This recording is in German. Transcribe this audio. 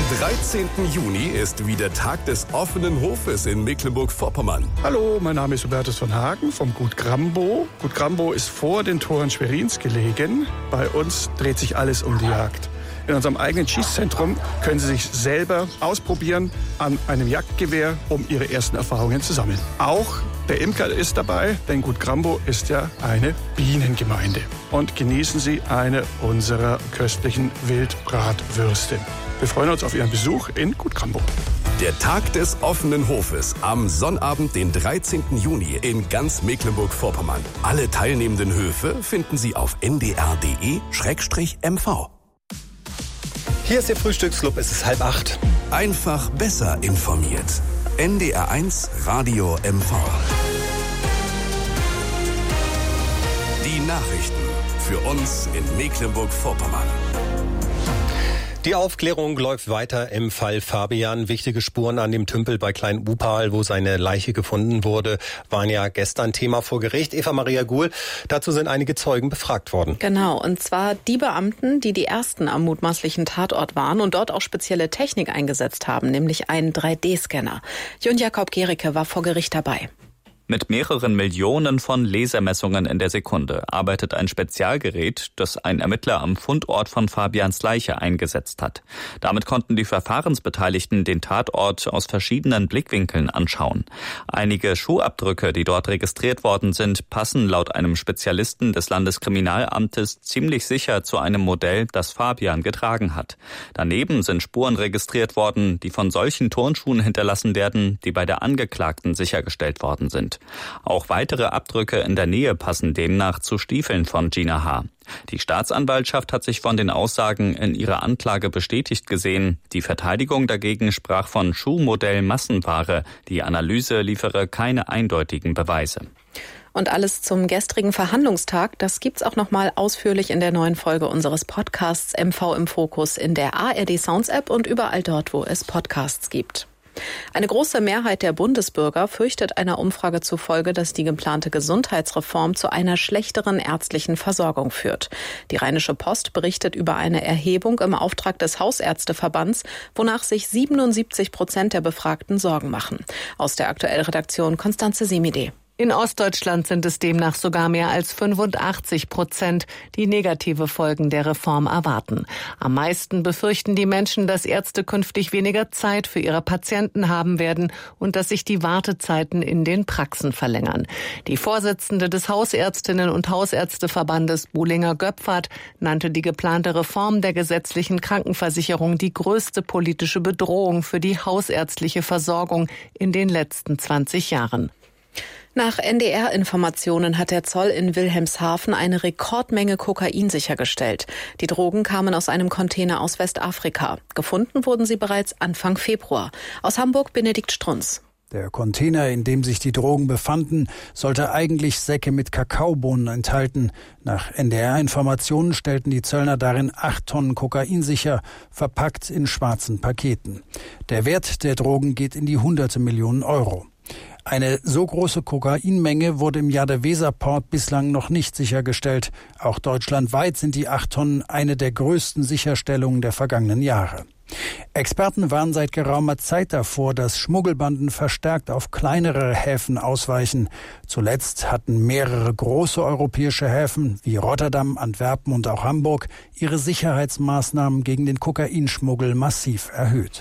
Am 13. Juni ist wieder Tag des offenen Hofes in Mecklenburg-Vorpommern. Hallo, mein Name ist Hubertus von Hagen vom Gut Grambo. Gut Grambo ist vor den Toren Schwerins gelegen. Bei uns dreht sich alles um die Jagd. In unserem eigenen Schießzentrum können Sie sich selber ausprobieren an einem Jagdgewehr, um Ihre ersten Erfahrungen zu sammeln. Auch der Imker ist dabei, denn Gut Grambo ist ja eine Bienengemeinde. Und genießen Sie eine unserer köstlichen Wildbratwürste. Wir freuen uns auf Ihren Besuch in Gut Grambo. Der Tag des offenen Hofes am Sonnabend, den 13. Juni in ganz Mecklenburg-Vorpommern. Alle teilnehmenden Höfe finden Sie auf ndr.de/mv. Hier ist Ihr Frühstücksclub, es ist 7:30. Einfach besser informiert. NDR1 Radio MV. Die Nachrichten für uns in Mecklenburg-Vorpommern. Die Aufklärung läuft weiter im Fall Fabian. Wichtige Spuren an dem Tümpel bei Klein-Upal, wo seine Leiche gefunden wurde, waren ja gestern Thema vor Gericht. Eva-Maria Guhl, dazu sind einige Zeugen befragt worden. Genau, und zwar die Beamten, die die ersten am mutmaßlichen Tatort waren und dort auch spezielle Technik eingesetzt haben, nämlich einen 3D-Scanner. Jon Jakob Gericke war vor Gericht dabei. Mit mehreren Millionen von Lasermessungen in der Sekunde arbeitet ein Spezialgerät, das ein Ermittler am Fundort von Fabians Leiche eingesetzt hat. Damit konnten die Verfahrensbeteiligten den Tatort aus verschiedenen Blickwinkeln anschauen. Einige Schuhabdrücke, die dort registriert worden sind, passen laut einem Spezialisten des Landeskriminalamtes ziemlich sicher zu einem Modell, das Fabian getragen hat. Daneben sind Spuren registriert worden, die von solchen Turnschuhen hinterlassen werden, die bei der Angeklagten sichergestellt worden sind. Auch weitere Abdrücke in der Nähe passen demnach zu Stiefeln von Gina H. Die Staatsanwaltschaft hat sich von den Aussagen in ihrer Anklage bestätigt gesehen. Die Verteidigung dagegen sprach von Schuhmodell Massenware. Die Analyse liefere keine eindeutigen Beweise. Und alles zum gestrigen Verhandlungstag, das gibt's auch nochmal ausführlich in der neuen Folge unseres Podcasts MV im Fokus in der ARD Sounds App und überall dort, wo es Podcasts gibt. Eine große Mehrheit der Bundesbürger fürchtet einer Umfrage zufolge, dass die geplante Gesundheitsreform zu einer schlechteren ärztlichen Versorgung führt. Die Rheinische Post berichtet über eine Erhebung im Auftrag des Hausärzteverbands, wonach sich 77% der Befragten Sorgen machen. Aus der Aktuellredaktion Konstanze Semide. In Ostdeutschland sind es demnach sogar mehr als 85%, die negative Folgen der Reform erwarten. Am meisten befürchten die Menschen, dass Ärzte künftig weniger Zeit für ihre Patienten haben werden und dass sich die Wartezeiten in den Praxen verlängern. Die Vorsitzende des Hausärztinnen- und Hausärzteverbandes Buhlinger-Göpfert nannte die geplante Reform der gesetzlichen Krankenversicherung die größte politische Bedrohung für die hausärztliche Versorgung in den letzten 20 Jahren. Nach NDR-Informationen hat der Zoll in Wilhelmshaven eine Rekordmenge Kokain sichergestellt. Die Drogen kamen aus einem Container aus Westafrika. Gefunden wurden sie bereits Anfang Februar. Aus Hamburg Benedikt Strunz. Der Container, in dem sich die Drogen befanden, sollte eigentlich Säcke mit Kakaobohnen enthalten. Nach NDR-Informationen stellten die Zöllner darin 8 Tonnen Kokain sicher, verpackt in schwarzen Paketen. Der Wert der Drogen geht in die hunderte Millionen Euro. Eine so große Kokainmenge wurde im Jahr der Weserport bislang noch nicht sichergestellt. Auch deutschlandweit sind die 8 Tonnen eine der größten Sicherstellungen der vergangenen Jahre. Experten warnen seit geraumer Zeit davor, dass Schmuggelbanden verstärkt auf kleinere Häfen ausweichen. Zuletzt hatten mehrere große europäische Häfen wie Rotterdam, Antwerpen und auch Hamburg ihre Sicherheitsmaßnahmen gegen den Kokainschmuggel massiv erhöht.